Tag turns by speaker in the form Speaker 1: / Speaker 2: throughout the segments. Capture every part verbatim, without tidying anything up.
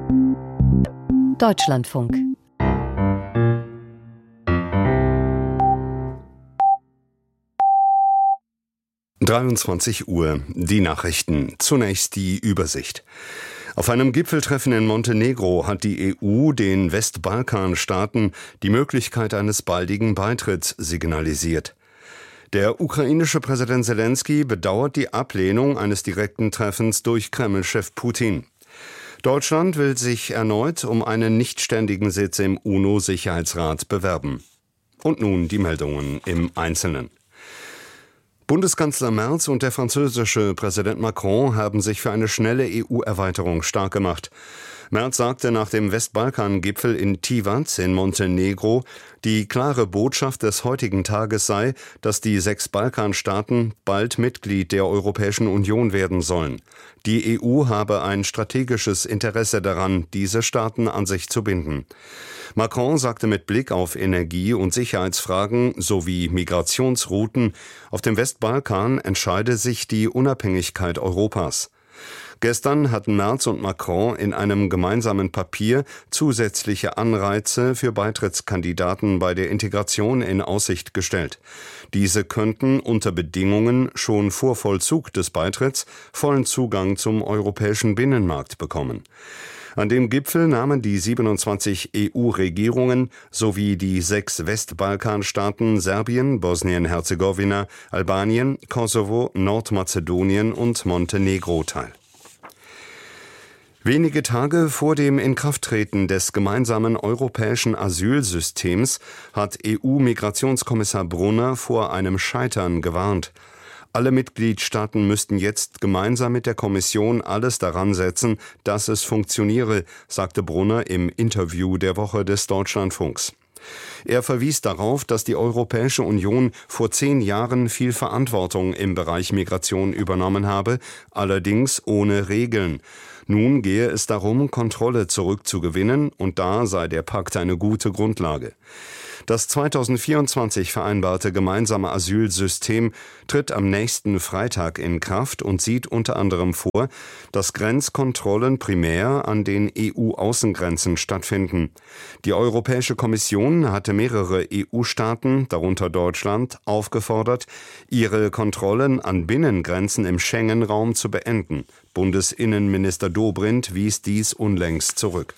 Speaker 1: Deutschlandfunk.
Speaker 2: dreiundzwanzig Uhr, die Nachrichten. Zunächst die Übersicht. Auf einem Gipfeltreffen in Montenegro hat die E U den Westbalkanstaaten die Möglichkeit eines baldigen Beitritts signalisiert. Der ukrainische Präsident Selenskyj bedauert die Ablehnung eines direkten Treffens durch Kreml-Chef Putin. Deutschland will sich erneut um einen nichtständigen Sitz im UNO-Sicherheitsrat bewerben. Und nun die Meldungen im Einzelnen. Bundeskanzler Merz und der französische Präsident Macron haben sich für eine schnelle E U-Erweiterung stark gemacht. Merz sagte nach dem Westbalkan-Gipfel in Tivat in Montenegro, die klare Botschaft des heutigen Tages sei, dass die sechs Balkanstaaten bald Mitglied der Europäischen Union werden sollen. Die E U habe ein strategisches Interesse daran, diese Staaten an sich zu binden. Macron sagte mit Blick auf Energie- und Sicherheitsfragen sowie Migrationsrouten, auf dem Westbalkan entscheide sich die Unabhängigkeit Europas. Gestern hatten Merz und Macron in einem gemeinsamen Papier zusätzliche Anreize für Beitrittskandidaten bei der Integration in Aussicht gestellt. Diese könnten unter Bedingungen schon vor Vollzug des Beitritts vollen Zugang zum europäischen Binnenmarkt bekommen. An dem Gipfel nahmen die siebenundzwanzig E U-Regierungen sowie die sechs Westbalkanstaaten Serbien, Bosnien-Herzegowina, Albanien, Kosovo, Nordmazedonien und Montenegro teil. Wenige Tage vor dem Inkrafttreten des gemeinsamen europäischen Asylsystems hat E U-Migrationskommissar Brunner vor einem Scheitern gewarnt. Alle Mitgliedstaaten müssten jetzt gemeinsam mit der Kommission alles daran setzen, dass es funktioniere, sagte Brunner im Interview der Woche des Deutschlandfunks. Er verwies darauf, dass die Europäische Union vor zehn Jahren viel Verantwortung im Bereich Migration übernommen habe, allerdings ohne Regeln. Nun gehe es darum, Kontrolle zurückzugewinnen, und da sei der Pakt eine gute Grundlage. Das zweitausendvierundzwanzig vereinbarte gemeinsame Asylsystem tritt am nächsten Freitag in Kraft und sieht unter anderem vor, dass Grenzkontrollen primär an den E U-Außengrenzen stattfinden. Die Europäische Kommission hatte mehrere E U-Staaten, darunter Deutschland, aufgefordert, ihre Kontrollen an Binnengrenzen im Schengen-Raum zu beenden. Bundesinnenminister Dobrindt wies dies unlängst zurück.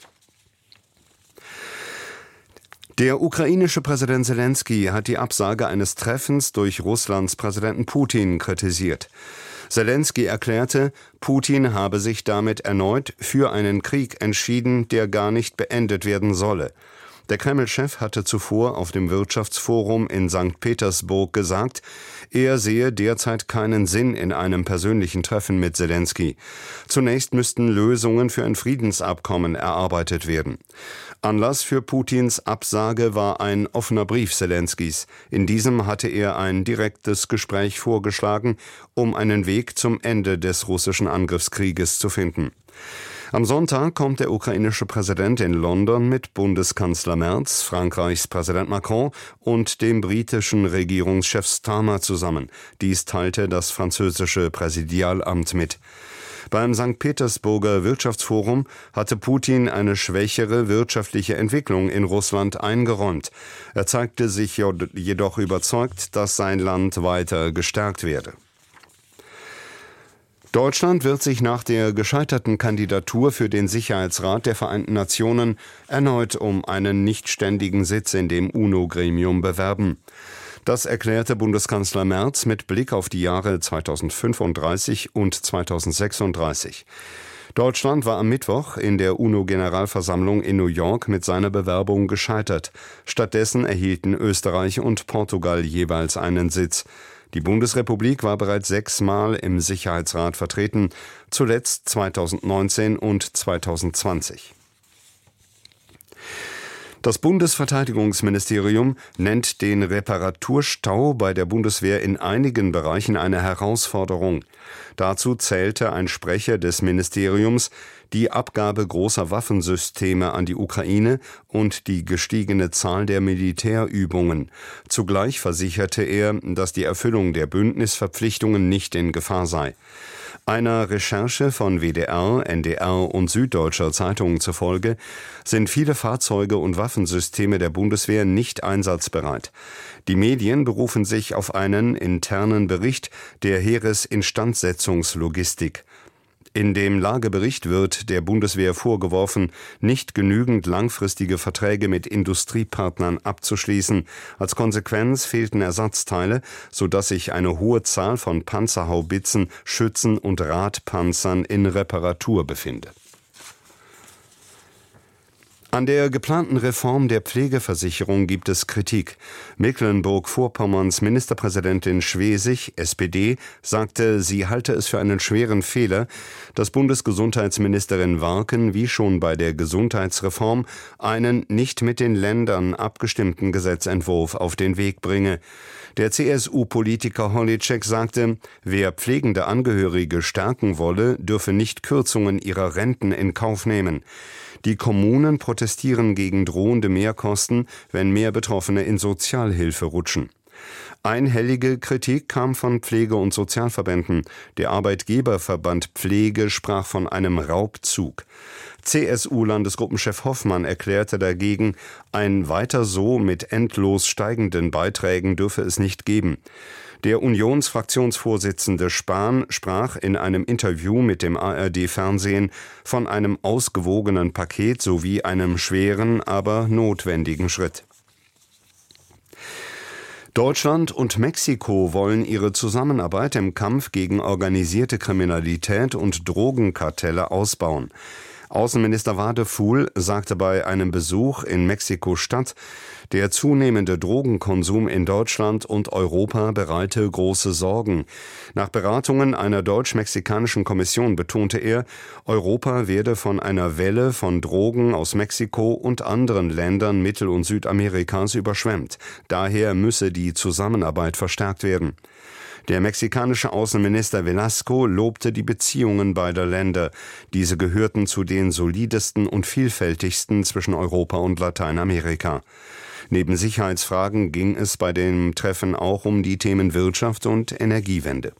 Speaker 2: Der ukrainische Präsident Selenskyj hat die Absage eines Treffens durch Russlands Präsidenten Putin kritisiert. Selenskyj erklärte, Putin habe sich damit erneut für einen Krieg entschieden, der gar nicht beendet werden solle. Der Kreml-Chef hatte zuvor auf dem Wirtschaftsforum in Sankt Petersburg gesagt, er sehe derzeit keinen Sinn in einem persönlichen Treffen mit Selenskyj. Zunächst müssten Lösungen für ein Friedensabkommen erarbeitet werden. Anlass für Putins Absage war ein offener Brief Selenskys. In diesem hatte er ein direktes Gespräch vorgeschlagen, um einen Weg zum Ende des russischen Angriffskrieges zu finden. Am Sonntag kommt der ukrainische Präsident in London mit Bundeskanzler Merz, Frankreichs Präsident Macron und dem britischen Regierungschef Starmer zusammen. Dies teilte das französische Präsidialamt mit. Beim Sankt Petersburger Wirtschaftsforum hatte Putin eine schwächere wirtschaftliche Entwicklung in Russland eingeräumt. Er zeigte sich jedoch überzeugt, dass sein Land weiter gestärkt werde. Deutschland wird sich nach der gescheiterten Kandidatur für den Sicherheitsrat der Vereinten Nationen erneut um einen nichtständigen Sitz in dem UNO-Gremium bewerben. Das erklärte Bundeskanzler Merz mit Blick auf die Jahre zweitausendfünfunddreißig und zweitausendsechsunddreißig. Deutschland war am Mittwoch in der UNO-Generalversammlung in New York mit seiner Bewerbung gescheitert. Stattdessen erhielten Österreich und Portugal jeweils einen Sitz. Die Bundesrepublik war bereits sechsmal im Sicherheitsrat vertreten, zuletzt zweitausendneunzehn und zweitausendzwanzig. Das Bundesverteidigungsministerium nennt den Reparaturstau bei der Bundeswehr in einigen Bereichen eine Herausforderung. Dazu zählte ein Sprecher des Ministeriums die Abgabe großer Waffensysteme an die Ukraine und die gestiegene Zahl der Militärübungen. Zugleich versicherte er, dass die Erfüllung der Bündnisverpflichtungen nicht in Gefahr sei. Einer Recherche von W D R, N D R und Süddeutscher Zeitung zufolge sind viele Fahrzeuge und Waffensysteme der Bundeswehr nicht einsatzbereit. Die Medien berufen sich auf einen internen Bericht der Heeresinstandsetzungslogistik. In dem Lagebericht wird der Bundeswehr vorgeworfen, nicht genügend langfristige Verträge mit Industriepartnern abzuschließen. Als Konsequenz fehlten Ersatzteile, sodass sich eine hohe Zahl von Panzerhaubitzen, Schützen und Radpanzern in Reparatur befinde. An der geplanten Reform der Pflegeversicherung gibt es Kritik. Mecklenburg-Vorpommerns Ministerpräsidentin Schwesig, S P D, sagte, sie halte es für einen schweren Fehler, dass Bundesgesundheitsministerin Warken wie schon bei der Gesundheitsreform einen nicht mit den Ländern abgestimmten Gesetzentwurf auf den Weg bringe. Der C S U-Politiker Holitschek sagte, wer pflegende Angehörige stärken wolle, dürfe nicht Kürzungen ihrer Renten in Kauf nehmen. Die Kommunen protestieren gegen drohende Mehrkosten, wenn mehr Betroffene in Sozialhilfe rutschen. Einhellige Kritik kam von Pflege- und Sozialverbänden. Der Arbeitgeberverband Pflege sprach von einem Raubzug. C S U-Landesgruppenchef Hoffmann erklärte dagegen, ein Weiter so mit endlos steigenden Beiträgen dürfe es nicht geben. Der Unionsfraktionsvorsitzende Spahn sprach in einem Interview mit dem A R D-Fernsehen von einem ausgewogenen Paket sowie einem schweren, aber notwendigen Schritt. Deutschland und Mexiko wollen ihre Zusammenarbeit im Kampf gegen organisierte Kriminalität und Drogenkartelle ausbauen. Außenminister Wadefuhl sagte bei einem Besuch in Mexiko-Stadt, der zunehmende Drogenkonsum in Deutschland und Europa bereite große Sorgen. Nach Beratungen einer deutsch-mexikanischen Kommission betonte er, Europa werde von einer Welle von Drogen aus Mexiko und anderen Ländern Mittel- und Südamerikas überschwemmt. Daher müsse die Zusammenarbeit verstärkt werden. Der mexikanische Außenminister Velasco lobte die Beziehungen beider Länder. Diese gehörten zu den solidesten und vielfältigsten zwischen Europa und Lateinamerika. Neben Sicherheitsfragen ging es bei dem Treffen auch um die Themen Wirtschaft und Energiewende.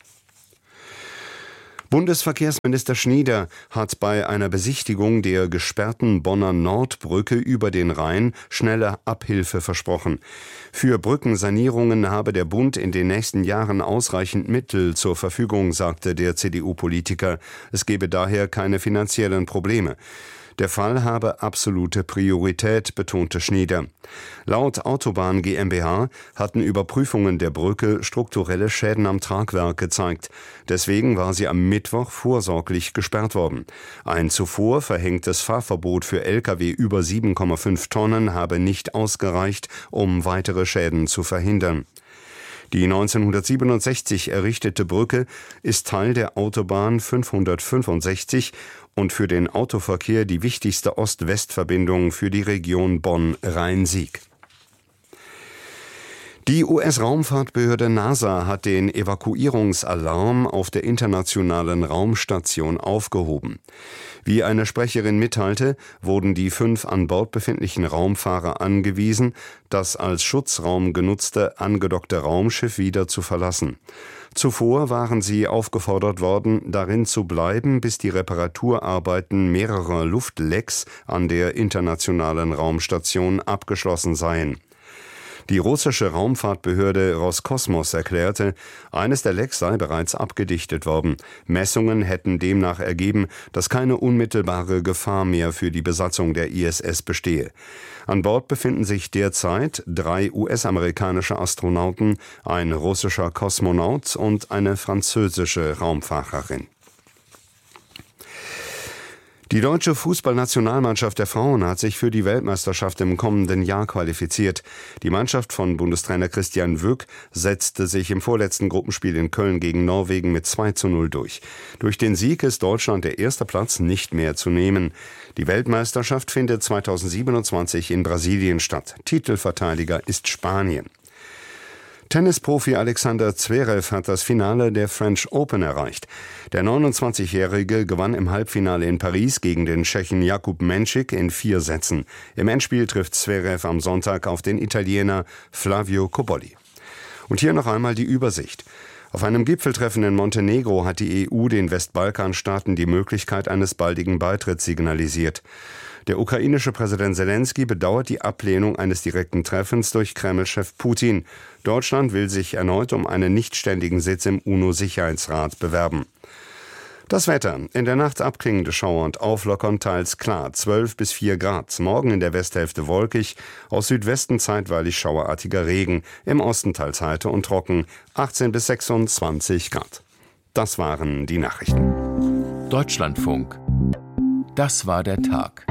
Speaker 2: Bundesverkehrsminister Schnieder hat bei einer Besichtigung der gesperrten Bonner Nordbrücke über den Rhein schnelle Abhilfe versprochen. Für Brückensanierungen habe der Bund in den nächsten Jahren ausreichend Mittel zur Verfügung, sagte der C D U-Politiker. Es gebe daher keine finanziellen Probleme. Der Fall habe absolute Priorität, betonte Schnieder. Laut Autobahn GmbH hatten Überprüfungen der Brücke strukturelle Schäden am Tragwerk gezeigt. Deswegen war sie am Mittwoch vorsorglich gesperrt worden. Ein zuvor verhängtes Fahrverbot für L K W über sieben Komma fünf Tonnen habe nicht ausgereicht, um weitere Schäden zu verhindern. Die neunzehnhundertsiebenundsechzig errichtete Brücke ist Teil der Autobahn fünfhundertfünfundsechzig und für den Autoverkehr die wichtigste Ost-West-Verbindung für die Region Bonn-Rhein-Sieg. Die U S-Raumfahrtbehörde NASA hat den Evakuierungsalarm auf der internationalen Raumstation aufgehoben. Wie eine Sprecherin mitteilte, wurden die fünf an Bord befindlichen Raumfahrer angewiesen, das als Schutzraum genutzte angedockte Raumschiff wieder zu verlassen. Zuvor waren sie aufgefordert worden, darin zu bleiben, bis die Reparaturarbeiten mehrerer Luftlecks an der internationalen Raumstation abgeschlossen seien. Die russische Raumfahrtbehörde Roskosmos erklärte, eines der Lecks sei bereits abgedichtet worden. Messungen hätten demnach ergeben, dass keine unmittelbare Gefahr mehr für die Besatzung der I S S bestehe. An Bord befinden sich derzeit drei U S-amerikanische Astronauten, ein russischer Kosmonaut und eine französische Raumfahrerin. Die deutsche Fußballnationalmannschaft der Frauen hat sich für die Weltmeisterschaft im kommenden Jahr qualifiziert. Die Mannschaft von Bundestrainer Christian Wück setzte sich im vorletzten Gruppenspiel in Köln gegen Norwegen mit zwei zu null durch. Durch den Sieg ist Deutschland der erste Platz nicht mehr zu nehmen. Die Weltmeisterschaft findet zweitausendsiebenundzwanzig in Brasilien statt. Titelverteidiger ist Spanien. Tennisprofi Alexander Zverev hat das Finale der French Open erreicht. Der neunundzwanzigjährige gewann im Halbfinale in Paris gegen den Tschechen Jakub Menšík in vier Sätzen. Im Endspiel trifft Zverev am Sonntag auf den Italiener Flavio Cobolli. Und hier noch einmal die Übersicht. Auf einem Gipfeltreffen in Montenegro hat die E U den Westbalkanstaaten die Möglichkeit eines baldigen Beitritts signalisiert. Der ukrainische Präsident Selenskyj bedauert die Ablehnung eines direkten Treffens durch Kreml-Chef Putin. Deutschland will sich erneut um einen nichtständigen Sitz im UNO-Sicherheitsrat bewerben. Das Wetter. In der Nacht abklingende Schauer und auflockern, teils klar, zwölf bis vier Grad. Morgen in der Westhälfte wolkig, aus Südwesten zeitweilig schauerartiger Regen, im Osten teils heiter und trocken, achtzehn bis sechsundzwanzig Grad. Das waren die Nachrichten.
Speaker 1: Deutschlandfunk. Das war der Tag.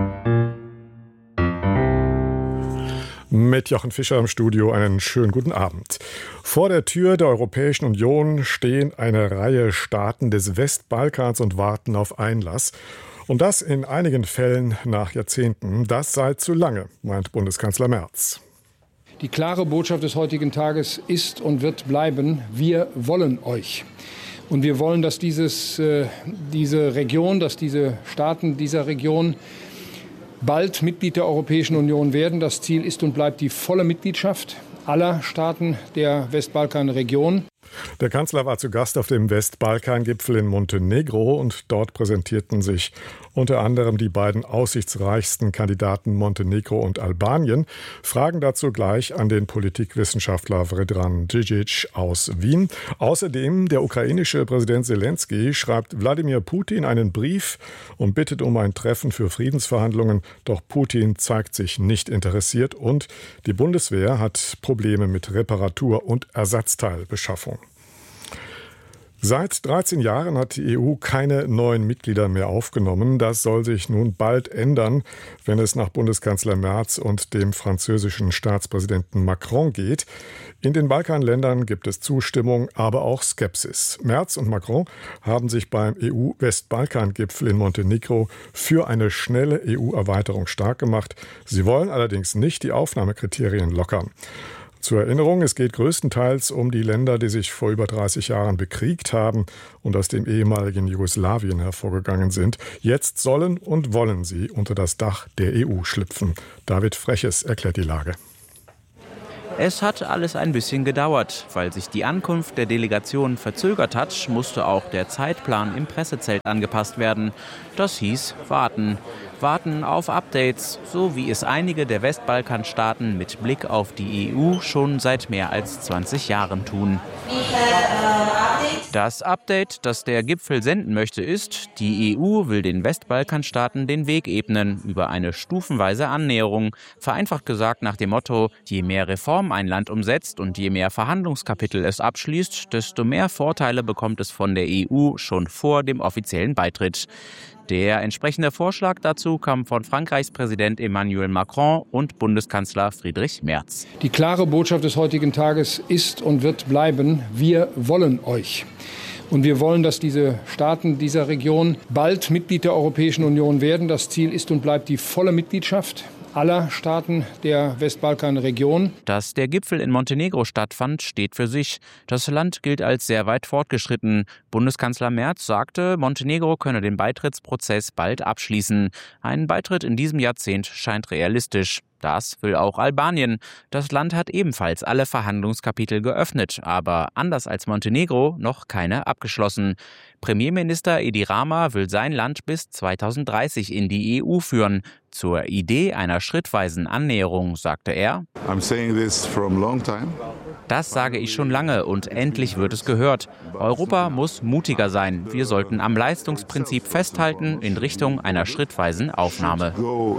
Speaker 3: Mit Jochen Fischer im Studio einen schönen guten Abend. Vor der Tür der Europäischen Union stehen eine Reihe Staaten des Westbalkans und warten auf Einlass. Und das in einigen Fällen nach Jahrzehnten. Das sei zu lange, meint Bundeskanzler Merz.
Speaker 4: Die klare Botschaft des heutigen Tages ist und wird bleiben: Wir wollen euch. Und wir wollen, dass dieses, äh, diese Region, dass diese Staaten dieser Region bald Mitglied der Europäischen Union werden. Das Ziel ist und bleibt die volle Mitgliedschaft aller Staaten der Westbalkanregion.
Speaker 3: Der Kanzler war zu Gast auf dem Westbalkan-Gipfel in Montenegro und dort präsentierten sich unter anderem die beiden aussichtsreichsten Kandidaten Montenegro und Albanien. Fragen dazu gleich an den Politikwissenschaftler Vedran Džižić aus Wien. Außerdem der ukrainische Präsident Selenskyj schreibt Wladimir Putin einen Brief und bittet um ein Treffen für Friedensverhandlungen. Doch Putin zeigt sich nicht interessiert und die Bundeswehr hat Probleme mit Reparatur- und Ersatzteilbeschaffung. Seit dreizehn Jahren hat die E U keine neuen Mitglieder mehr aufgenommen. Das soll sich nun bald ändern, wenn es nach Bundeskanzler Merz und dem französischen Staatspräsidenten Macron geht. In den Balkanländern gibt es Zustimmung, aber auch Skepsis. Merz und Macron haben sich beim E U-Westbalkan-Gipfel in Montenegro für eine schnelle E U-Erweiterung stark gemacht. Sie wollen allerdings nicht die Aufnahmekriterien lockern. Zur Erinnerung, es geht größtenteils um die Länder, die sich vor über dreißig Jahren bekriegt haben und aus dem ehemaligen Jugoslawien hervorgegangen sind. Jetzt sollen und wollen sie unter das Dach der E U schlüpfen. David Freches erklärt die Lage.
Speaker 5: Es hat alles ein bisschen gedauert. Weil sich die Ankunft der Delegation verzögert hat, musste auch der Zeitplan im Pressezelt angepasst werden. Das hieß warten. Warten auf Updates, so wie es einige der Westbalkanstaaten mit Blick auf die E U schon seit mehr als zwanzig Jahren tun. Das Update, das der Gipfel senden möchte, ist: Die E U will den Westbalkanstaaten den Weg ebnen über eine stufenweise Annäherung. Vereinfacht gesagt nach dem Motto: Je mehr Reformen ein Land umsetzt und je mehr Verhandlungskapitel es abschließt, desto mehr Vorteile bekommt es von der E U schon vor dem offiziellen Beitritt. Der entsprechende Vorschlag dazu kam von Frankreichs Präsident Emmanuel Macron und Bundeskanzler Friedrich Merz.
Speaker 4: Die klare Botschaft des heutigen Tages ist und wird bleiben: Wir wollen euch. Und wir wollen, dass diese Staaten dieser Region bald Mitglied der Europäischen Union werden. Das Ziel ist und bleibt die volle Mitgliedschaft aller Staaten der Westbalkanregion.
Speaker 5: Dass der Gipfel in Montenegro stattfand, steht für sich. Das Land gilt als sehr weit fortgeschritten. Bundeskanzler Merz sagte, Montenegro könne den Beitrittsprozess bald abschließen. Ein Beitritt in diesem Jahrzehnt scheint realistisch. Das will auch Albanien. Das Land hat ebenfalls alle Verhandlungskapitel geöffnet, aber anders als Montenegro noch keine abgeschlossen. Premierminister Edi Rama will sein Land bis zweitausenddreißig in die E U führen. Zur Idee einer schrittweisen Annäherung sagte er:
Speaker 6: I'm saying this from long time.
Speaker 5: Das sage ich schon lange und endlich wird es gehört. Europa muss mutiger sein. Wir sollten am Leistungsprinzip festhalten in Richtung einer schrittweisen Aufnahme.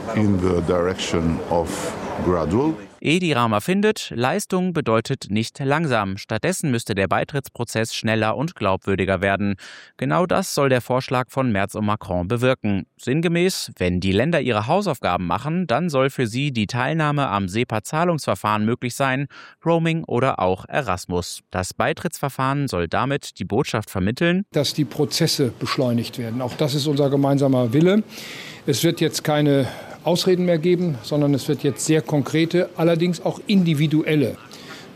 Speaker 5: Edi Rama findet, Leistung bedeutet nicht langsam. Stattdessen müsste der Beitrittsprozess schneller und glaubwürdiger werden. Genau das soll der Vorschlag von Merz und Macron bewirken. Sinngemäß, wenn die Länder ihre Hausaufgaben machen, dann soll für sie die Teilnahme am SEPA-Zahlungsverfahren möglich sein, Roaming oder auch Erasmus. Das Beitrittsverfahren soll damit die Botschaft vermitteln,
Speaker 4: dass die Prozesse beschleunigt werden. Auch das ist unser gemeinsamer Wille. Es wird jetzt keine Ausreden mehr geben, sondern es wird jetzt sehr konkrete, allerdings auch individuelle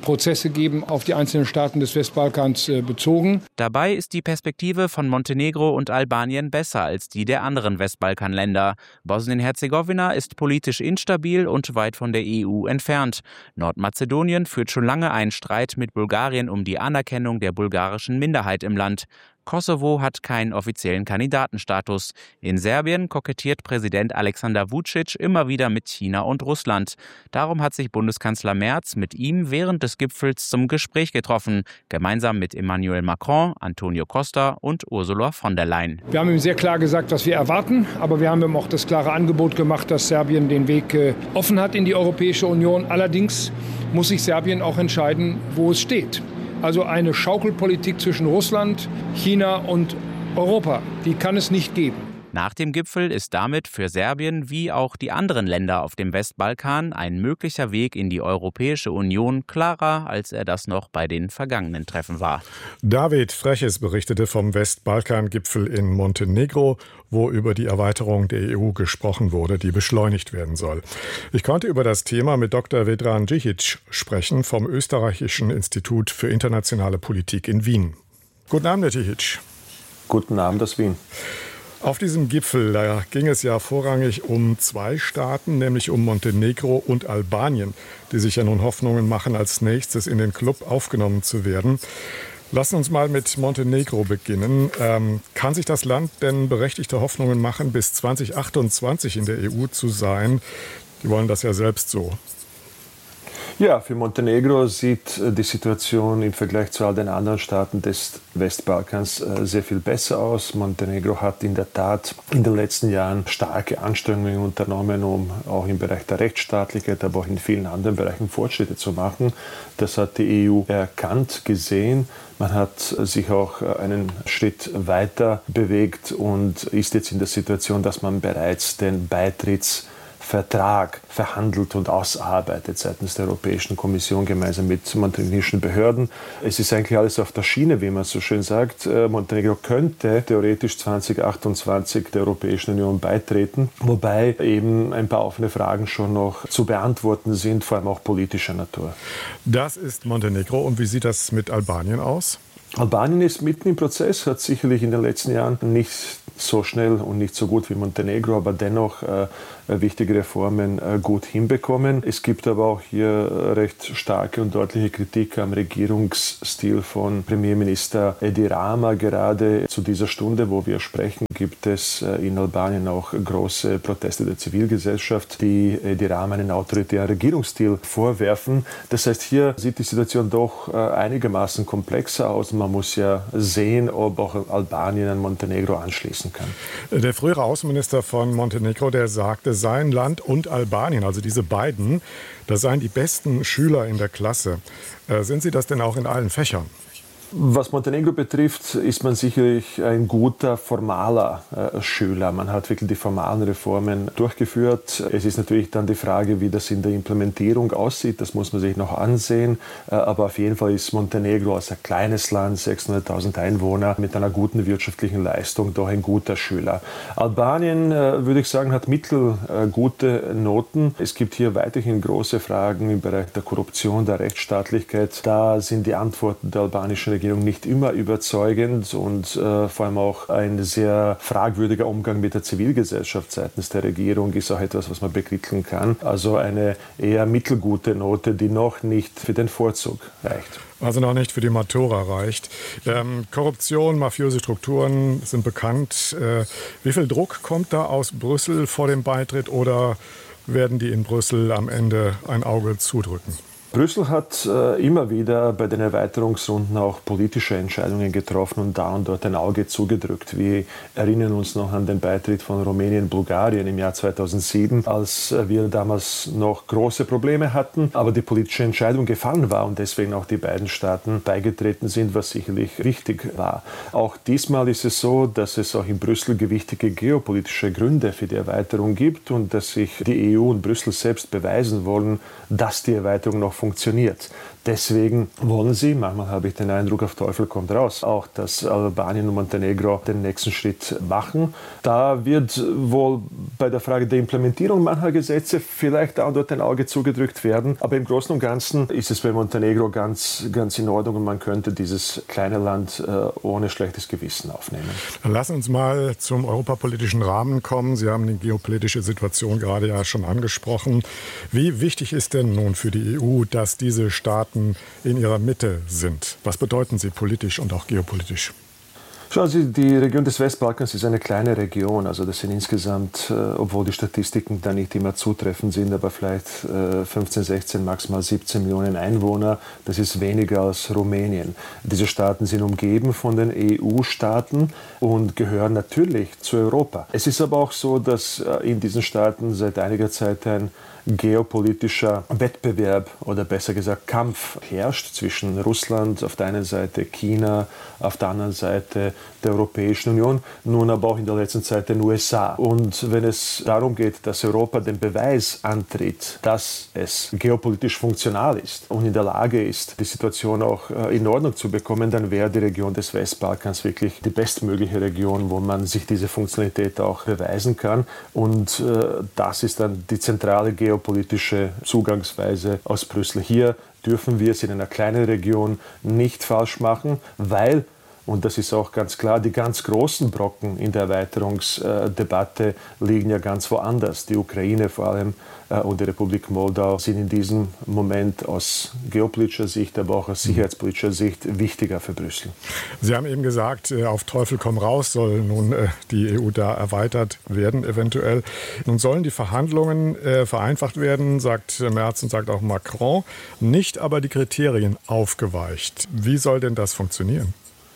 Speaker 4: Prozesse geben auf die einzelnen Staaten des Westbalkans äh, bezogen.
Speaker 5: Dabei ist die Perspektive von Montenegro und Albanien besser als die der anderen Westbalkanländer. Bosnien-Herzegowina ist politisch instabil und weit von der E U entfernt. Nordmazedonien führt schon lange einen Streit mit Bulgarien um die Anerkennung der bulgarischen Minderheit im Land. Kosovo hat keinen offiziellen Kandidatenstatus. In Serbien kokettiert Präsident Alexander Vučić immer wieder mit China und Russland. Darum hat sich Bundeskanzler Merz mit ihm während des Gipfels zum Gespräch getroffen, gemeinsam mit Emmanuel Macron, Antonio Costa und Ursula von der Leyen.
Speaker 4: Wir haben ihm sehr klar gesagt, was wir erwarten, aber wir haben ihm auch das klare Angebot gemacht, dass Serbien den Weg äh, offen hat in die Europäische Union. Allerdings muss sich Serbien auch entscheiden, wo es steht. Also eine Schaukelpolitik zwischen Russland, China und Europa, die kann es nicht geben.
Speaker 5: Nach dem Gipfel ist damit für Serbien wie auch die anderen Länder auf dem Westbalkan ein möglicher Weg in die Europäische Union klarer, als er das noch bei den vergangenen Treffen war.
Speaker 3: David Freches berichtete vom Westbalkan-Gipfel in Montenegro, wo über die Erweiterung der E U gesprochen wurde, die beschleunigt werden soll. Ich konnte über das Thema mit Doktor Vedran Džikić sprechen vom Österreichischen Institut für internationale Politik in Wien. Guten Abend, Herr Džikić.
Speaker 7: Guten Abend aus Wien.
Speaker 3: Auf diesem Gipfel da ging es ja vorrangig um zwei Staaten, nämlich um Montenegro und Albanien, die sich ja nun Hoffnungen machen, als nächstes in den Club aufgenommen zu werden. Lassen uns mal mit Montenegro beginnen. Ähm, kann sich das Land denn berechtigte Hoffnungen machen, bis zwanzig achtundzwanzig in der E U zu sein? Die wollen das ja selbst so.
Speaker 7: Ja, für Montenegro sieht die Situation im Vergleich zu all den anderen Staaten des Westbalkans sehr viel besser aus. Montenegro hat in der Tat in den letzten Jahren starke Anstrengungen unternommen, um auch im Bereich der Rechtsstaatlichkeit, aber auch in vielen anderen Bereichen Fortschritte zu machen. Das hat die E U erkannt, gesehen. Man hat sich auch einen Schritt weiter bewegt und ist jetzt in der Situation, dass man bereits den Beitritts Vertrag verhandelt und ausarbeitet seitens der Europäischen Kommission gemeinsam mit montenegrischen Behörden. Es ist eigentlich alles auf der Schiene, wie man so schön sagt. Montenegro könnte theoretisch zwanzig achtundzwanzig der Europäischen Union beitreten, wobei eben ein paar offene Fragen schon noch zu beantworten sind, vor allem auch politischer Natur.
Speaker 3: Das ist Montenegro. Und wie sieht das mit Albanien aus?
Speaker 7: Albanien ist mitten im Prozess, hat sicherlich in den letzten Jahren nicht so schnell und nicht so gut wie Montenegro, aber dennoch äh, wichtige Reformen äh, gut hinbekommen. Es gibt aber auch hier recht starke und deutliche Kritik am Regierungsstil von Premierminister Edi Rama. Gerade zu dieser Stunde, wo wir sprechen, gibt es äh, in Albanien auch große Proteste der Zivilgesellschaft, die Edi Rama einen autoritären Regierungsstil vorwerfen. Das heißt, hier sieht die Situation doch äh, einigermaßen komplexer aus. Man muss ja sehen, ob auch Albanien an Montenegro anschließen kann.
Speaker 3: Der frühere Außenminister von Montenegro, der sagte, sein Land und Albanien, also diese beiden, das seien die besten Schüler in der Klasse. Äh, sind sie das denn auch in allen Fächern?
Speaker 7: Was Montenegro betrifft, ist man sicherlich ein guter formaler äh, Schüler. Man hat wirklich die formalen Reformen durchgeführt. Es ist natürlich dann die Frage, wie das in der Implementierung aussieht. Das muss man sich noch ansehen. Äh, aber auf jeden Fall ist Montenegro als ein kleines Land, sechshunderttausend Einwohner, mit einer guten wirtschaftlichen Leistung doch ein guter Schüler. Albanien, äh, würde ich sagen, hat mittelgute Noten. Es gibt hier weiterhin große Fragen im Bereich der Korruption, der Rechtsstaatlichkeit. Da sind die Antworten der albanischen Regierung nicht immer überzeugend und äh, vor allem auch ein sehr fragwürdiger Umgang mit der Zivilgesellschaft seitens der Regierung ist auch etwas, was man bekritteln kann. Also eine eher mittelgute Note, die noch nicht für den Vorzug reicht.
Speaker 3: Also noch nicht für die Matura reicht. Ähm, Korruption, mafiöse Strukturen sind bekannt. Äh, wie viel Druck kommt da aus Brüssel vor dem Beitritt oder werden die in Brüssel am Ende ein Auge zudrücken?
Speaker 7: Brüssel hat äh, immer wieder bei den Erweiterungsrunden auch politische Entscheidungen getroffen und da und dort ein Auge zugedrückt. Wir erinnern uns noch an den Beitritt von Rumänien und Bulgarien im Jahr zweitausendsieben, als äh, wir damals noch große Probleme hatten, aber die politische Entscheidung gefallen war und deswegen auch die beiden Staaten beigetreten sind, was sicherlich richtig war. Auch diesmal ist es so, dass es auch in Brüssel gewichtige geopolitische Gründe für die Erweiterung gibt und dass sich die E U und Brüssel selbst beweisen wollen, dass die Erweiterung noch funktioniert. Deswegen wollen sie, manchmal habe ich den Eindruck, auf Teufel kommt raus, auch dass Albanien und Montenegro den nächsten Schritt machen. Da wird wohl bei der Frage der Implementierung mancher Gesetze vielleicht auch dort ein Auge zugedrückt werden. Aber im Großen und Ganzen ist es bei Montenegro ganz, ganz in Ordnung und man könnte dieses kleine Land äh, ohne schlechtes Gewissen aufnehmen.
Speaker 3: Dann lassen uns mal zum europapolitischen Rahmen kommen. Sie haben die geopolitische Situation gerade ja schon angesprochen. Wie wichtig ist denn nun für die E U, dass diese Staaten in ihrer Mitte sind? Was bedeuten sie politisch und auch geopolitisch?
Speaker 7: Schauen Sie, die Region des Westbalkans ist eine kleine Region. Also das sind insgesamt, äh, obwohl die Statistiken da nicht immer zutreffend sind, aber vielleicht äh, fünfzehn, sechzehn, maximal siebzehn Millionen Einwohner. Das ist weniger als Rumänien. Diese Staaten sind umgeben von den E U-Staaten und gehören natürlich zu Europa. Es ist aber auch so, dass äh, in diesen Staaten seit einiger Zeit ein geopolitischer Wettbewerb oder besser gesagt Kampf herrscht zwischen Russland auf der einen Seite, China auf der anderen Seite, der Europäischen Union, nun aber auch in der letzten Zeit den U S A. Und wenn es darum geht, dass Europa den Beweis antritt, dass es geopolitisch funktional ist und in der Lage ist, die Situation auch in Ordnung zu bekommen, dann wäre die Region des Westbalkans wirklich die bestmögliche Region, wo man sich diese Funktionalität auch beweisen kann. Und äh, das ist dann die zentrale geopolitische geopolitische Zugangsweise aus Brüssel. Hier dürfen wir es in einer kleinen Region nicht falsch machen, weil, und das ist auch ganz klar, die ganz großen Brocken in der Erweiterungsdebatte liegen ja ganz woanders. Die Ukraine vor allem äh, und die Republik Moldau sind in diesem Moment aus geopolitischer Sicht, aber auch aus sicherheitspolitischer Sicht wichtiger für Brüssel.
Speaker 3: Sie haben eben gesagt, auf Teufel komm raus soll nun äh, die E U da erweitert werden eventuell. Nun sollen die Verhandlungen äh, vereinfacht werden, sagt Merz und sagt auch Macron, nicht aber die Kriterien aufgeweicht. Wie soll denn das funktionieren?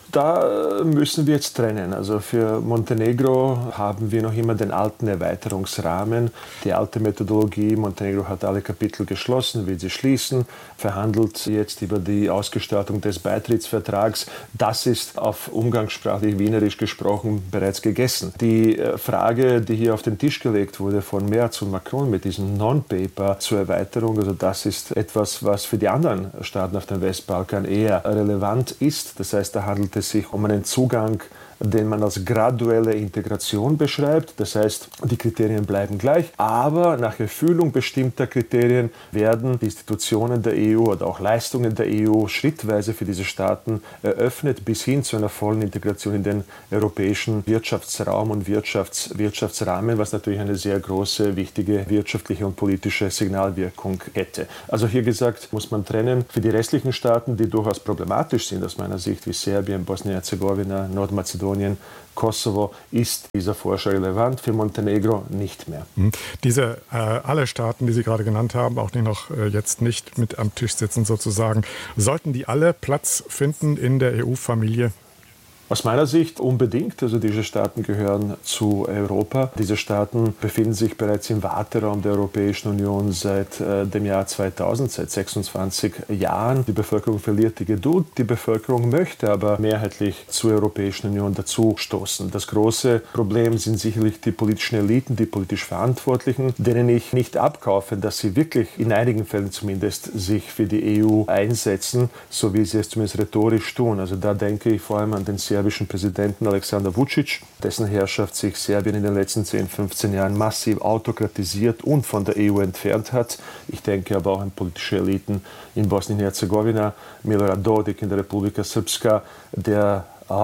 Speaker 7: Da müssen wir jetzt trennen. Also für Montenegro haben wir noch immer den alten Erweiterungsrahmen, die alte Methodologie. Montenegro hat alle Kapitel geschlossen, will sie schließen, verhandelt jetzt über die Ausgestaltung des Beitrittsvertrags. Das ist auf umgangssprachlich wienerisch gesprochen bereits gegessen. Die Frage, die hier auf den Tisch gelegt wurde von Merz und Macron mit diesem Non-Paper zur Erweiterung, also das ist etwas, was für die anderen Staaten auf dem Westbalkan eher relevant ist. Das heißt, da handelt es sich um einen Zugang, den man als graduelle Integration beschreibt. Das heißt, die Kriterien bleiben gleich, aber nach Erfüllung bestimmter Kriterien werden die Institutionen der E U oder auch Leistungen der E U schrittweise für diese Staaten eröffnet, bis hin zu einer vollen Integration in den europäischen Wirtschaftsraum und Wirtschafts- Wirtschaftsrahmen, was natürlich eine sehr große, wichtige wirtschaftliche und politische Signalwirkung hätte. Also hier gesagt, muss man trennen für die restlichen Staaten, die durchaus problematisch sind aus meiner Sicht, wie Serbien, Bosnien-Herzegowina, Nordmazedonien, Kosovo, ist dieser Vorschlag relevant, für Montenegro nicht mehr.
Speaker 3: Diese äh, alle Staaten, die Sie gerade genannt haben, auch die noch äh, jetzt nicht mit am Tisch sitzen sozusagen, sollten die alle Platz finden in der E U-Familie?
Speaker 7: Aus meiner Sicht unbedingt. Also diese Staaten gehören zu Europa. Diese Staaten befinden sich bereits im Warteraum der Europäischen Union seit äh, dem Jahr zweitausend, seit sechsundzwanzig Jahren. Die Bevölkerung verliert die Geduld. Die Bevölkerung möchte aber mehrheitlich zur Europäischen Union dazu stoßen. Das große Problem sind sicherlich die politischen Eliten, die politisch Verantwortlichen, denen ich nicht abkaufe, dass sie wirklich in einigen Fällen zumindest sich für die E U einsetzen, so wie sie es zumindest rhetorisch tun. Also da denke ich vor allem an den serbischen Präsidenten Aleksandar Vučić, dessen Herrschaft sich Serbien in den letzten zehn, fünfzehn Jahren massiv autokratisiert und von der E U entfernt hat. Ich denke aber auch an politische Eliten in Bosnien-Herzegowina, Milorad Dodik in der Republika Srpska, der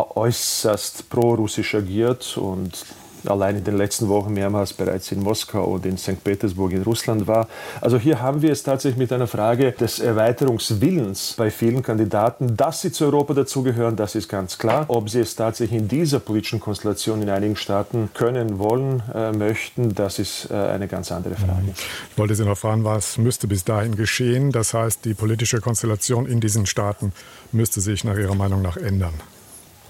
Speaker 7: äußerst pro-russisch agiert und allein in den letzten Wochen mehrmals bereits in Moskau und in Sankt Petersburg in Russland war. Also hier haben wir es tatsächlich mit einer Frage des Erweiterungswillens bei vielen Kandidaten. Dass sie zu Europa dazugehören, das ist ganz klar. Ob sie es tatsächlich in dieser politischen Konstellation in einigen Staaten können, wollen, äh, möchten, das ist äh, eine ganz andere Frage.
Speaker 3: Ich wollte Sie noch fragen, was müsste bis dahin geschehen? Das heißt, die politische Konstellation in diesen Staaten müsste sich nach Ihrer Meinung nach ändern.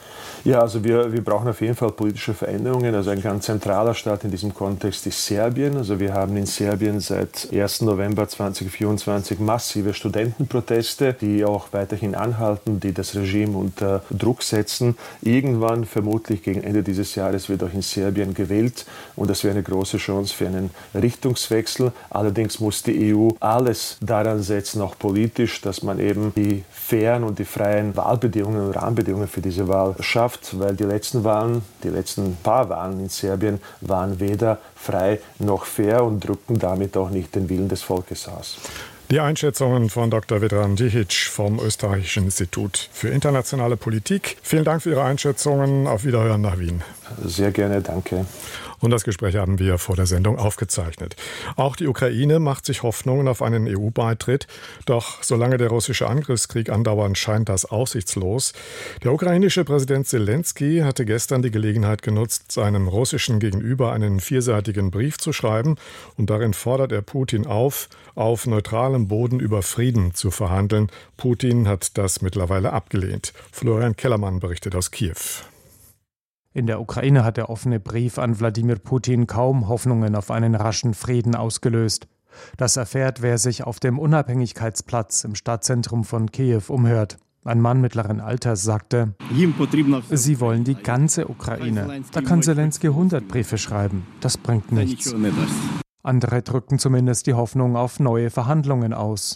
Speaker 7: Ja, also wir, wir brauchen auf jeden Fall politische Veränderungen. Also ein ganz zentraler Staat in diesem Kontext ist Serbien. Also wir haben in Serbien seit ersten November zweitausendvierundzwanzig massive Studentenproteste, die auch weiterhin anhalten, die das Regime unter Druck setzen. Irgendwann, vermutlich gegen Ende dieses Jahres, wird auch in Serbien gewählt und das wäre eine große Chance für einen Richtungswechsel. Allerdings muss die E U alles daran setzen, auch politisch, dass man eben die fairen und die freien Wahlbedingungen und Rahmenbedingungen für diese Wahl schafft, weil die letzten Wahlen, die letzten paar Wahlen in Serbien waren weder frei noch fair und drückten damit auch nicht den Willen des Volkes aus.
Speaker 3: Die Einschätzungen von Doktor Vedran Đikic vom Österreichischen Institut für internationale Politik. Vielen Dank für Ihre Einschätzungen. Auf Wiederhören nach Wien.
Speaker 7: Sehr gerne, danke.
Speaker 3: Und das Gespräch haben wir vor der Sendung aufgezeichnet. Auch die Ukraine macht sich Hoffnungen auf einen E U-Beitritt. Doch solange der russische Angriffskrieg andauert, scheint das aussichtslos. Der ukrainische Präsident Selenskyj hatte gestern die Gelegenheit genutzt, seinem russischen Gegenüber einen vierseitigen Brief zu schreiben. Und darin fordert er Putin auf, auf neutralem Boden über Frieden zu verhandeln. Putin hat das mittlerweile abgelehnt. Florian Kellermann berichtet aus Kiew.
Speaker 8: In der Ukraine hat der offene Brief an Wladimir Putin kaum Hoffnungen auf einen raschen Frieden ausgelöst. Das erfährt, wer sich auf dem Unabhängigkeitsplatz im Stadtzentrum von Kiew umhört. Ein Mann mittleren Alters sagte, sie wollen die ganze Ukraine. Da kann Selenskyj hundert Briefe schreiben. Das bringt nichts. Andere drückten zumindest die Hoffnung auf neue Verhandlungen aus.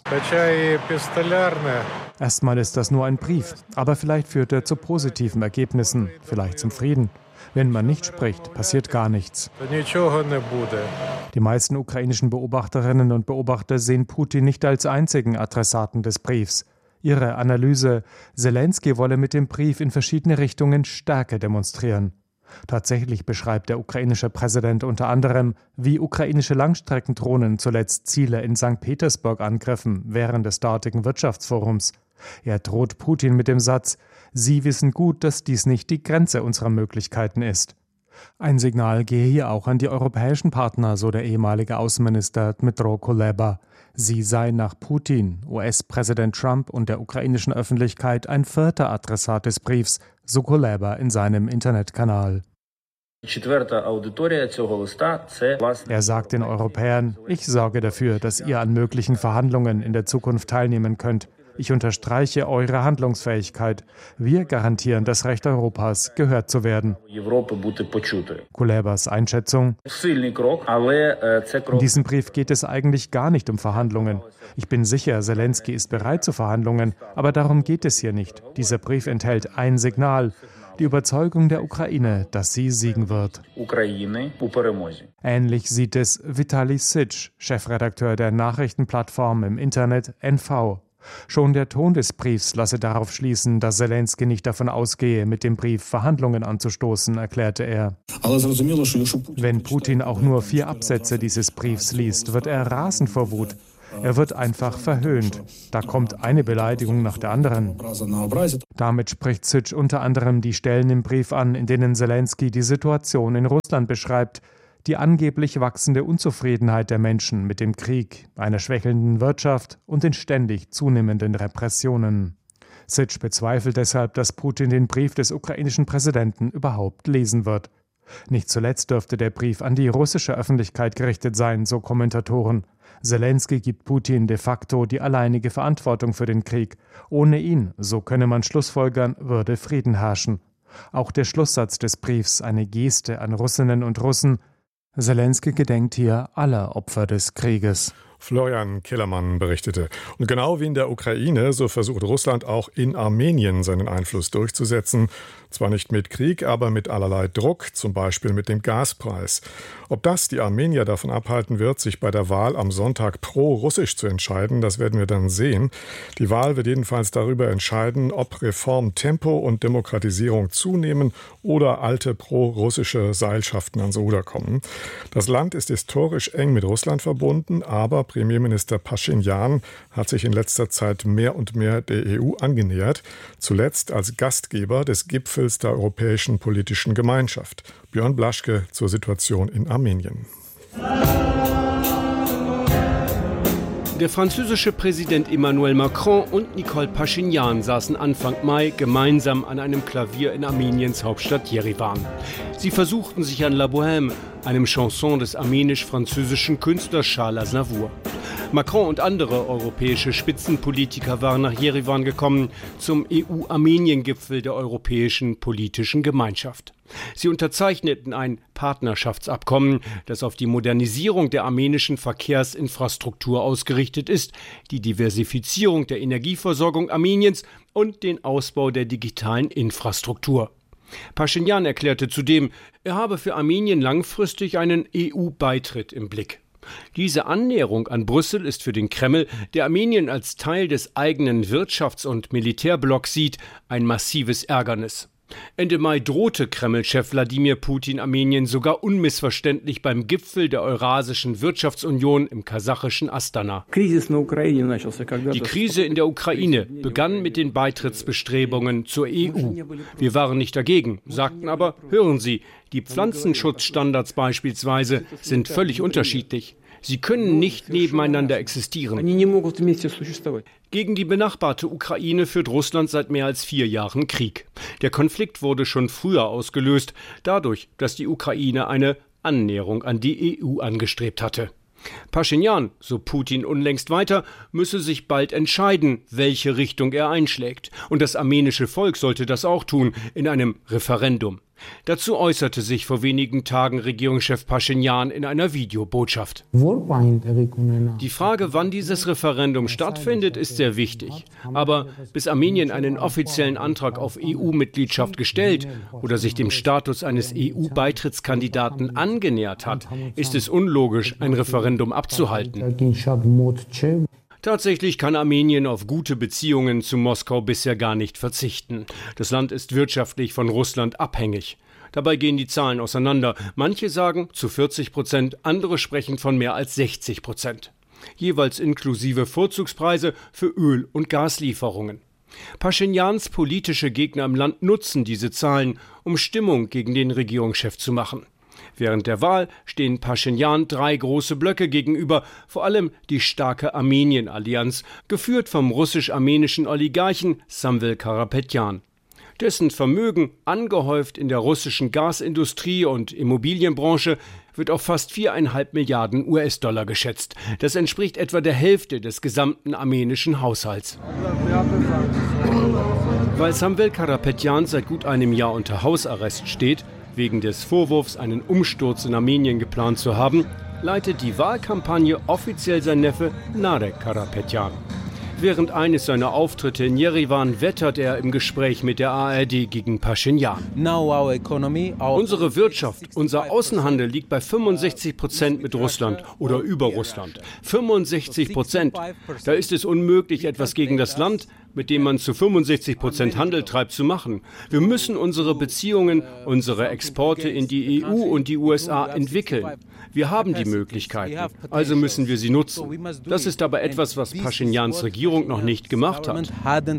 Speaker 8: Erstmal ist das nur ein Brief, aber vielleicht führt er zu positiven Ergebnissen, vielleicht zum Frieden. Wenn man nicht spricht, passiert gar nichts. Die meisten ukrainischen Beobachterinnen und Beobachter sehen Putin nicht als einzigen Adressaten des Briefs. Ihre Analyse: Selenskyj wolle mit dem Brief in verschiedene Richtungen Stärke demonstrieren. Tatsächlich beschreibt der ukrainische Präsident unter anderem, wie ukrainische Langstreckendrohnen zuletzt Ziele in Sankt Petersburg angriffen während des dortigen Wirtschaftsforums. Er droht Putin mit dem Satz: Sie wissen gut, dass dies nicht die Grenze unserer Möglichkeiten ist. Ein Signal gehe hier auch an die europäischen Partner, so der ehemalige Außenminister Dmytro Kuleba. Sie sei nach Putin, U S-Präsident Trump und der ukrainischen Öffentlichkeit ein vierter Adressat des Briefs, so Kuleba in seinem Internetkanal. Er sagt den Europäern: Ich sorge dafür, dass ihr an möglichen Verhandlungen in der Zukunft teilnehmen könnt. Ich unterstreiche eure Handlungsfähigkeit. Wir garantieren das Recht Europas, gehört zu werden. Kulebas Einschätzung: In diesem Brief geht es eigentlich gar nicht um Verhandlungen. Ich bin sicher, Selenskyj ist bereit zu Verhandlungen, aber darum geht es hier nicht. Dieser Brief enthält ein Signal: die Überzeugung der Ukraine, dass sie siegen wird. Ähnlich sieht es Vitali Sitsch, Chefredakteur der Nachrichtenplattform im Internet N V. Schon der Ton des Briefs lasse darauf schließen, dass Selenskyj nicht davon ausgehe, mit dem Brief Verhandlungen anzustoßen, erklärte er. Wenn Putin auch nur vier Absätze dieses Briefs liest, wird er rasend vor Wut. Er wird einfach verhöhnt. Da kommt eine Beleidigung nach der anderen. Damit spricht Sitsch unter anderem die Stellen im Brief an, in denen Selenskyj die Situation in Russland beschreibt, die angeblich wachsende Unzufriedenheit der Menschen mit dem Krieg, einer schwächelnden Wirtschaft und den ständig zunehmenden Repressionen. Sitsch bezweifelt deshalb, dass Putin den Brief des ukrainischen Präsidenten überhaupt lesen wird. Nicht zuletzt dürfte der Brief an die russische Öffentlichkeit gerichtet sein, so Kommentatoren. Selenskyj gibt Putin de facto die alleinige Verantwortung für den Krieg. Ohne ihn, so könne man schlussfolgern, würde Frieden herrschen. Auch der Schlusssatz des Briefs, eine Geste an Russinnen und Russen: Selenskyj gedenkt hier aller Opfer des Krieges.
Speaker 3: Florian Kellermann berichtete. Und genau wie in der Ukraine, so versucht Russland auch in Armenien seinen Einfluss durchzusetzen. Zwar nicht mit Krieg, aber mit allerlei Druck, zum Beispiel mit dem Gaspreis. Ob das die Armenier davon abhalten wird, sich bei der Wahl am Sonntag pro-russisch zu entscheiden, das werden wir dann sehen. Die Wahl wird jedenfalls darüber entscheiden, ob Reformtempo und Demokratisierung zunehmen oder alte pro-russische Seilschaften ans Ruder kommen. Das Land ist historisch eng mit Russland verbunden, aber Premierminister Paschinjan hat sich in letzter Zeit mehr und mehr der E U angenähert, zuletzt als Gastgeber des Gipfels der Europäischen Politischen Gemeinschaft. Björn Blaschke zur Situation in Armenien.
Speaker 9: Der französische Präsident Emmanuel Macron und Nikol Paschinjan saßen Anfang Mai gemeinsam an einem Klavier in Armeniens Hauptstadt Jerewan. Sie versuchten sich an La Bohème, einem Chanson des armenisch-französischen Künstlers Charles Aznavour. Macron und andere europäische Spitzenpolitiker waren nach Jerewan gekommen zum E U-Armenien-Gipfel der Europäischen Politischen Gemeinschaft. Sie unterzeichneten ein Partnerschaftsabkommen, das auf die Modernisierung der armenischen Verkehrsinfrastruktur ausgerichtet ist, die Diversifizierung der Energieversorgung Armeniens und den Ausbau der digitalen Infrastruktur. Paschinjan erklärte zudem, er habe für Armenien langfristig einen E U-Beitritt im Blick. Diese Annäherung an Brüssel ist für den Kreml, der Armenien als Teil des eigenen Wirtschafts- und Militärblocks sieht, ein massives Ärgernis. Ende Mai drohte Kreml-Chef Wladimir Putin Armenien sogar unmissverständlich beim Gipfel der Eurasischen Wirtschaftsunion im kasachischen Astana. Die Krise in der Ukraine begann mit den Beitrittsbestrebungen zur E U. Wir waren nicht dagegen, sagten aber, hören Sie, die Pflanzenschutzstandards beispielsweise sind völlig unterschiedlich. Sie können nicht nebeneinander existieren. Gegen die benachbarte Ukraine führt Russland seit mehr als vier Jahren Krieg. Der Konflikt wurde schon früher ausgelöst, dadurch, dass die Ukraine eine Annäherung an die E U angestrebt hatte. Paschinjan, so Putin unlängst weiter, müsse sich bald entscheiden, welche Richtung er einschlägt. Und das armenische Volk sollte das auch tun, in einem Referendum. Dazu äußerte sich vor wenigen Tagen Regierungschef Paschinjan in einer Videobotschaft. Die Frage, wann dieses Referendum stattfindet, ist sehr wichtig. Aber bis Armenien einen offiziellen Antrag auf E U-Mitgliedschaft gestellt oder sich dem Status eines E U-Beitrittskandidaten angenähert hat, ist es unlogisch, ein Referendum abzuhalten. Tatsächlich kann Armenien auf gute Beziehungen zu Moskau bisher gar nicht verzichten. Das Land ist wirtschaftlich von Russland abhängig. Dabei gehen die Zahlen auseinander. Manche sagen zu vierzig Prozent, andere sprechen von mehr als sechzig Prozent. Jeweils inklusive Vorzugspreise für Öl- und Gaslieferungen. Paschinjans politische Gegner im Land nutzen diese Zahlen, um Stimmung gegen den Regierungschef zu machen. Während der Wahl stehen Paschinjan drei große Blöcke gegenüber, vor allem die starke Armenien-Allianz, geführt vom russisch-armenischen Oligarchen Samvel Karapetyan. Dessen Vermögen, angehäuft in der russischen Gasindustrie und Immobilienbranche, wird auf fast viereinhalb Milliarden U S-Dollar geschätzt. Das entspricht etwa der Hälfte des gesamten armenischen Haushalts. Weil Samvel Karapetyan seit gut einem Jahr unter Hausarrest steht, wegen des Vorwurfs, einen Umsturz in Armenien geplant zu haben, leitet die Wahlkampagne offiziell sein Neffe Narek Karapetyan. Während eines seiner Auftritte in Jerewan wettert er im Gespräch mit der A R D gegen Paschinjan. Unsere Wirtschaft, unser Außenhandel liegt bei fünfundsechzig Prozent mit Russland oder über Russland. fünfundsechzig Prozent. Da ist es unmöglich, etwas gegen das Land, mit dem man zu fünfundsechzig Prozent Handel treibt, zu machen. Wir müssen unsere Beziehungen, unsere Exporte in die E U und die U S A entwickeln. Wir haben die Möglichkeiten, also müssen wir sie nutzen. Das ist aber etwas, was Paschinjans Regierung noch nicht gemacht hat.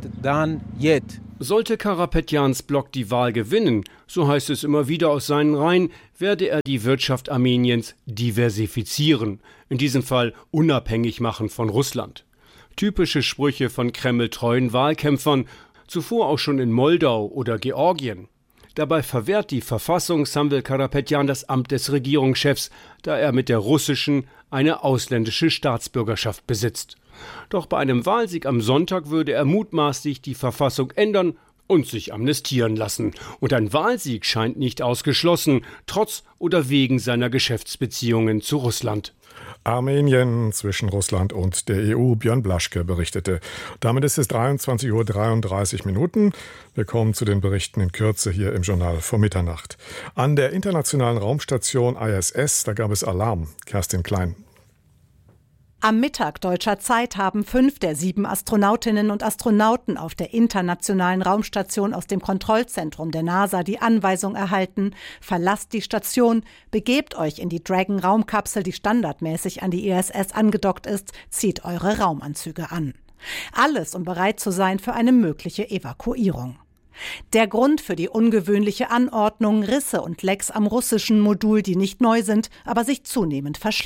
Speaker 9: Sollte Karapetjans Block die Wahl gewinnen, so heißt es immer wieder aus seinen Reihen, werde er die Wirtschaft Armeniens diversifizieren, in diesem Fall unabhängig machen von Russland. Typische Sprüche von kremltreuen Wahlkämpfern, zuvor auch schon in Moldau oder Georgien. Dabei verwehrt die Verfassung Samvel Karapetyan das Amt des Regierungschefs, da er mit der russischen eine ausländische Staatsbürgerschaft besitzt. Doch bei einem Wahlsieg am Sonntag würde er mutmaßlich die Verfassung ändern und sich amnestieren lassen. Und ein Wahlsieg scheint nicht ausgeschlossen, trotz oder wegen seiner Geschäftsbeziehungen zu Russland.
Speaker 3: Armenien zwischen Russland und der E U, Björn Blaschke berichtete. Damit ist es dreiundzwanzig Uhr dreiunddreißig Minuten. Wir kommen zu den Berichten in Kürze hier im Journal vor Mitternacht. An der internationalen Raumstation I S S, da gab es Alarm. Kerstin Klein.
Speaker 10: Am Mittag deutscher Zeit haben fünf der sieben Astronautinnen und Astronauten auf der internationalen Raumstation aus dem Kontrollzentrum der NASA die Anweisung erhalten: Verlasst die Station, begebt euch in die Dragon-Raumkapsel, die standardmäßig an die I S S angedockt ist, zieht eure Raumanzüge an. Alles, um bereit zu sein für eine mögliche Evakuierung. Der Grund für die ungewöhnliche Anordnung: Risse und Lecks am russischen Modul, die nicht neu sind, aber sich zunehmend verschlimmern.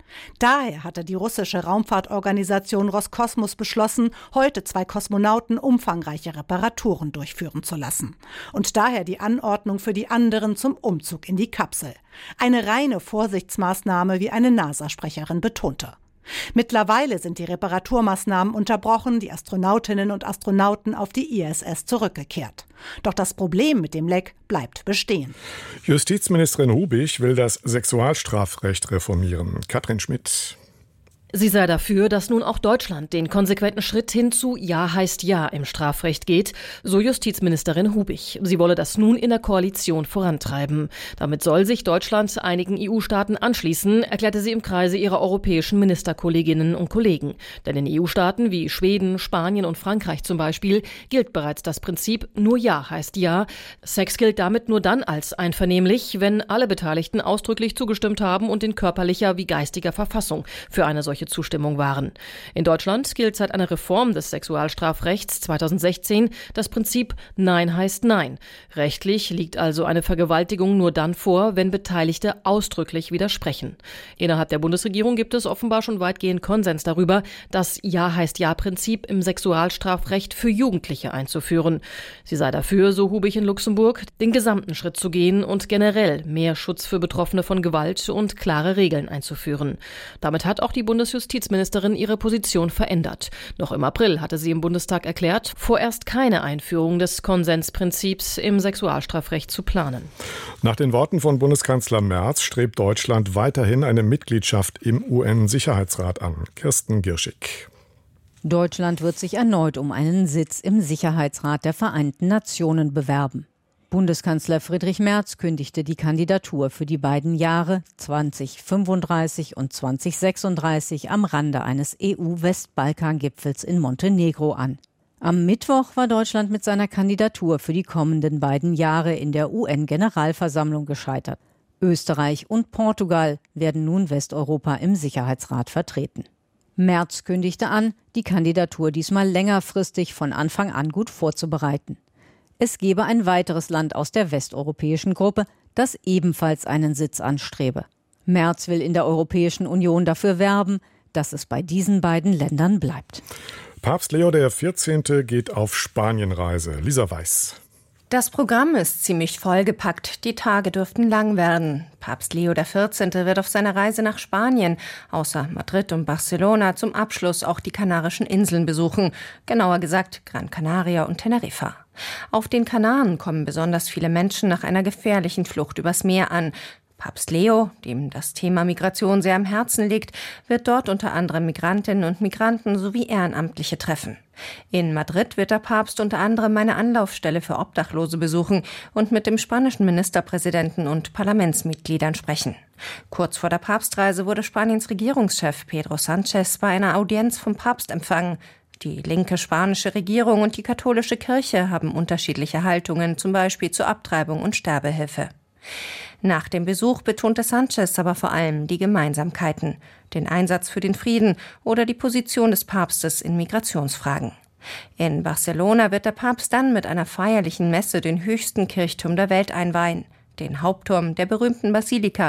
Speaker 10: Daher hatte die russische Raumfahrtorganisation Roskosmos beschlossen, heute zwei Kosmonauten umfangreiche Reparaturen durchführen zu lassen. Und daher die Anordnung für die anderen zum Umzug in die Kapsel. Eine reine Vorsichtsmaßnahme, wie eine NASA-Sprecherin betonte. Mittlerweile sind die Reparaturmaßnahmen unterbrochen, die Astronautinnen und Astronauten auf die I S S zurückgekehrt. Doch das Problem mit dem Leck bleibt bestehen.
Speaker 3: Justizministerin Hubich will das Sexualstrafrecht reformieren. Katrin Schmidt.
Speaker 11: Sie sei dafür, dass nun auch Deutschland den konsequenten Schritt hin zu Ja heißt Ja im Strafrecht geht, so Justizministerin Hubich. Sie wolle das nun in der Koalition vorantreiben. Damit soll sich Deutschland einigen E U-Staaten anschließen, erklärte sie im Kreise ihrer europäischen Ministerkolleginnen und Kollegen. Denn in E U-Staaten wie Schweden, Spanien und Frankreich zum Beispiel gilt bereits das Prinzip Nur Ja heißt Ja. Sex gilt damit nur dann als einvernehmlich, wenn alle Beteiligten ausdrücklich zugestimmt haben und in körperlicher wie geistiger Verfassung für eine solche Zustimmung waren. In Deutschland gilt seit einer Reform des Sexualstrafrechts zweitausendsechzehn das Prinzip Nein heißt Nein. Rechtlich liegt also eine Vergewaltigung nur dann vor, wenn Beteiligte ausdrücklich widersprechen. Innerhalb der Bundesregierung gibt es offenbar schon weitgehend Konsens darüber, das Ja heißt Ja-Prinzip im Sexualstrafrecht für Jugendliche einzuführen. Sie sei dafür, so Hubich in Luxemburg, den gesamten Schritt zu gehen und generell mehr Schutz für Betroffene von Gewalt und klare Regeln einzuführen. Damit hat auch die Bundesjustizministerin ihre Position verändert. Noch im April hatte sie im Bundestag erklärt, vorerst keine Einführung des Konsensprinzips im Sexualstrafrecht zu planen.
Speaker 3: Nach den Worten von Bundeskanzler Merz strebt Deutschland weiterhin eine Mitgliedschaft im U N-Sicherheitsrat an. Kirsten Girschig.
Speaker 12: Deutschland wird sich erneut um einen Sitz im Sicherheitsrat der Vereinten Nationen bewerben. Bundeskanzler Friedrich Merz kündigte die Kandidatur für die beiden Jahre zweitausendfünfunddreißig und zweitausendsechsunddreißig am Rande eines E U-Westbalkan-Gipfels in Montenegro an. Am Mittwoch war Deutschland mit seiner Kandidatur für die kommenden beiden Jahre in der U N-Generalversammlung gescheitert. Österreich und Portugal werden nun Westeuropa im Sicherheitsrat vertreten. Merz kündigte an, die Kandidatur diesmal längerfristig von Anfang an gut vorzubereiten. Es gebe ein weiteres Land aus der westeuropäischen Gruppe, das ebenfalls einen Sitz anstrebe. Merz will in der Europäischen Union dafür werben, dass es bei diesen beiden Ländern bleibt.
Speaker 3: Papst Leo der vierzehnte geht auf Spanienreise. Lisa Weiß.
Speaker 13: Das Programm ist ziemlich vollgepackt. Die Tage dürften lang werden. Papst Leo der vierzehnte wird auf seiner Reise nach Spanien, außer Madrid und Barcelona, zum Abschluss auch die Kanarischen Inseln besuchen. Genauer gesagt Gran Canaria und Teneriffa. Auf den Kanaren kommen besonders viele Menschen nach einer gefährlichen Flucht übers Meer an. Papst Leo, dem das Thema Migration sehr am Herzen liegt, wird dort unter anderem Migrantinnen und Migranten sowie Ehrenamtliche treffen. In Madrid wird der Papst unter anderem eine Anlaufstelle für Obdachlose besuchen und mit dem spanischen Ministerpräsidenten und Parlamentsmitgliedern sprechen. Kurz vor der Papstreise wurde Spaniens Regierungschef Pedro Sánchez bei einer Audienz vom Papst empfangen. Die linke spanische Regierung und die katholische Kirche haben unterschiedliche Haltungen, zum Beispiel zur Abtreibung und Sterbehilfe. Nach dem Besuch betonte Sánchez aber vor allem die Gemeinsamkeiten, den Einsatz für den Frieden oder die Position des Papstes in Migrationsfragen. In Barcelona wird der Papst dann mit einer feierlichen Messe den höchsten Kirchturm der Welt einweihen, den Hauptturm der berühmten Basilika